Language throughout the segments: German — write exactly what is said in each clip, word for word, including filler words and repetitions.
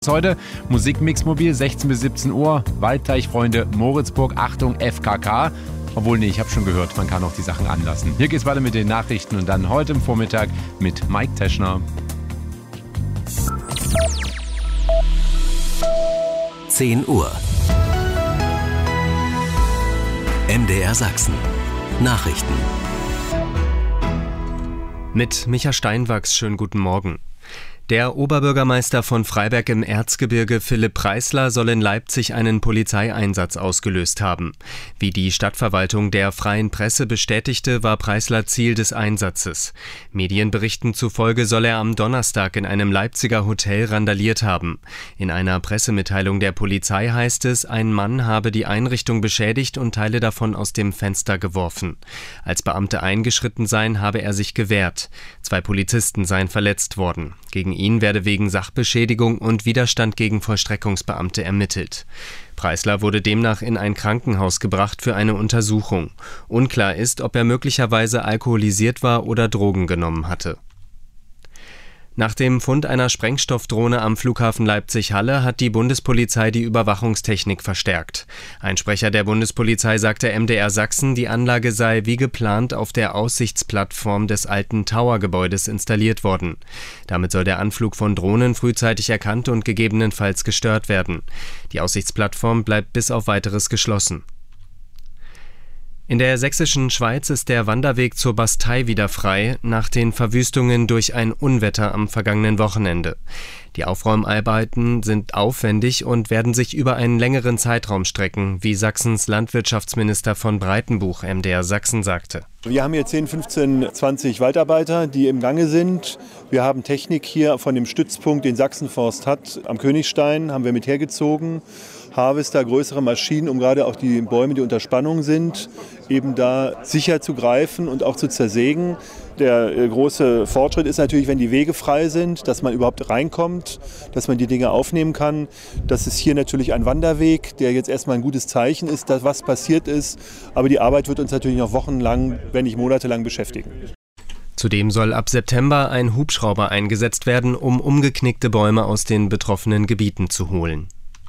Heute Musikmix mobil, sechzehn bis siebzehn Uhr, Waldteichfreunde, Moritzburg, Achtung, F K K. Obwohl, nee, ich habe schon gehört, man kann auch die Sachen anlassen. Hier geht's weiter mit den Nachrichten und dann heute im Vormittag mit Mike Teschner. zehn Uhr. M D R Sachsen. Nachrichten. Mit Micha Steinwachs, schönen guten Morgen. Der Oberbürgermeister von Freiberg im Erzgebirge, Philipp Preisler, soll in Leipzig einen Polizeieinsatz ausgelöst haben. Wie die Stadtverwaltung der Freien Presse bestätigte, war Preisler Ziel des Einsatzes. Medienberichten zufolge soll er am Donnerstag in einem Leipziger Hotel randaliert haben. In einer Pressemitteilung der Polizei heißt es, ein Mann habe die Einrichtung beschädigt und Teile davon aus dem Fenster geworfen. Als Beamte eingeschritten seien, habe er sich gewehrt. Zwei Polizisten seien verletzt worden. Gegen ihn werde wegen Sachbeschädigung und Widerstand gegen Vollstreckungsbeamte ermittelt. Preisler wurde demnach in ein Krankenhaus gebracht für eine Untersuchung. Unklar ist, ob er möglicherweise alkoholisiert war oder Drogen genommen hatte. Nach dem Fund einer Sprengstoffdrohne am Flughafen Leipzig-Halle hat die Bundespolizei die Überwachungstechnik verstärkt. Ein Sprecher der Bundespolizei sagte M D R Sachsen, die Anlage sei wie geplant auf der Aussichtsplattform des alten Tower-Gebäudes installiert worden. Damit soll der Anflug von Drohnen frühzeitig erkannt und gegebenenfalls gestört werden. Die Aussichtsplattform bleibt bis auf Weiteres geschlossen. In der sächsischen Schweiz ist der Wanderweg zur Bastei wieder frei, nach den Verwüstungen durch ein Unwetter am vergangenen Wochenende. Die Aufräumarbeiten sind aufwendig und werden sich über einen längeren Zeitraum strecken, wie Sachsens Landwirtschaftsminister von Breitenbuch M D R Sachsen sagte. Wir haben hier zehn, fünfzehn, zwanzig Waldarbeiter, die im Gange sind. Wir haben Technik hier von dem Stützpunkt, den Sachsenforst hat, am Königstein, haben wir mit hergezogen. Harvester, größere Maschinen, um gerade auch die Bäume, die unter Spannung sind, eben da sicher zu greifen und auch zu zersägen. Der äh, große Fortschritt ist natürlich, wenn die Wege frei sind, dass man überhaupt reinkommt, dass man die Dinge aufnehmen kann. Das ist hier natürlich ein Wanderweg, der jetzt erstmal ein gutes Zeichen ist, dass was passiert ist. Aber die Arbeit wird uns natürlich noch wochenlang, wenn nicht monatelang beschäftigen. Zudem soll ab September ein Hubschrauber eingesetzt werden, um umgeknickte Bäume aus den betroffenen Gebieten zu holen.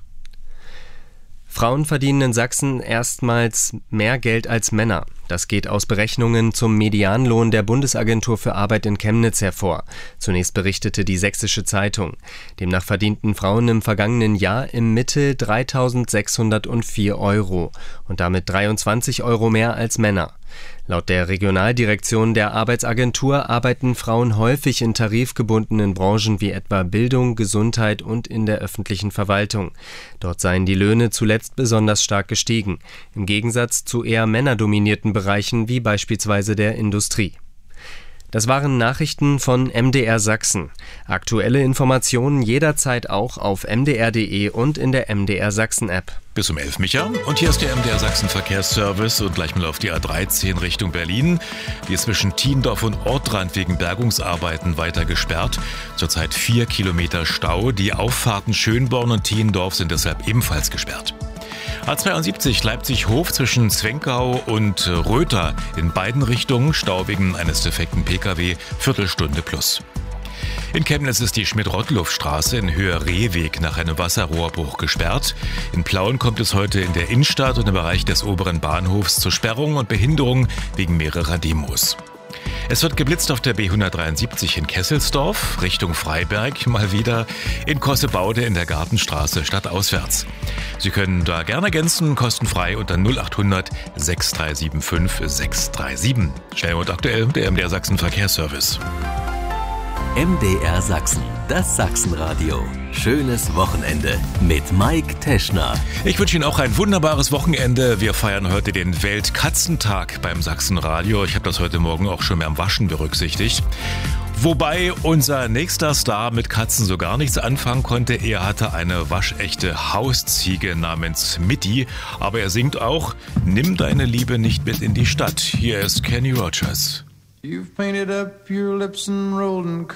Frauen verdienen in Sachsen erstmals mehr Geld als Männer. Das geht aus Berechnungen zum Medianlohn der Bundesagentur für Arbeit in Chemnitz hervor. Zunächst berichtete die Sächsische Zeitung. Demnach verdienten Frauen im vergangenen Jahr im Mittel dreitausendsechshundertvier Euro und damit dreiundzwanzig Euro mehr als Männer. Laut der Regionaldirektion der Arbeitsagentur arbeiten Frauen häufig in tarifgebundenen Branchen wie etwa Bildung, Gesundheit und in der öffentlichen Verwaltung. Dort seien die Löhne zuletzt besonders stark gestiegen, im Gegensatz zu eher männerdominierten Bereichen wie beispielsweise der Industrie. Das waren Nachrichten von M D R Sachsen. Aktuelle Informationen jederzeit auch auf m d r punkt d e und in der M D R Sachsen App. Bis um elf, Micha. Und hier ist der M D R Sachsen Verkehrsservice und gleich mal auf die A dreizehn Richtung Berlin. Die ist zwischen Thiendorf und Ortrand wegen Bergungsarbeiten weiter gesperrt. Zurzeit vier Kilometer Stau. Die Auffahrten Schönborn und Thiendorf sind deshalb ebenfalls gesperrt. A zweiundsiebzig Leipzig-Hof zwischen Zwenkau und Röther in beiden Richtungen, Stau wegen eines defekten P K W, Viertelstunde plus. In Chemnitz ist die Schmidt-Rottluff-Straße in Höhe Rehweg nach einem Wasserrohrbruch gesperrt. In Plauen kommt es heute in der Innenstadt und im Bereich des oberen Bahnhofs zu Sperrungen und Behinderungen wegen mehrerer Demos. Es wird geblitzt auf der B hundertdreiundsiebzig in Kesselsdorf, Richtung Freiberg, mal wieder in Kossebaude in der Gartenstraße stadtauswärts. Sie können da gerne ergänzen, kostenfrei unter null achthundert sechs drei sieben fünf sechs drei sieben. Schnell und aktuell der M D R Sachsen Verkehrsservice. M D R Sachsen, das Sachsenradio. Schönes Wochenende mit Mike Teschner. Ich wünsche Ihnen auch ein wunderbares Wochenende. Wir feiern heute den Weltkatzentag beim Sachsenradio. Ich habe das heute Morgen auch schon beim Waschen berücksichtigt. Wobei unser nächster Star mit Katzen so gar nichts anfangen konnte. Er hatte eine waschechte Hausziege namens Mitty. Aber er singt auch, nimm deine Liebe nicht mit in die Stadt. Hier ist Kenny Rogers. You've painted up your lips and rolled and